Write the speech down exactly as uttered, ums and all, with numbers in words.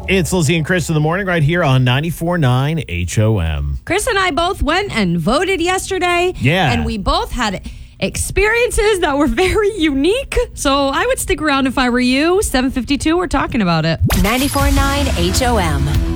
It's Lizzie and Chris in the morning right here on ninety-four point nine H O M. Chris and I both went and voted yesterday. Yeah. And we both had experiences that were very unique. So I would stick around if I were you. seven fifty-two, we're talking about it. ninety-four point nine H O M.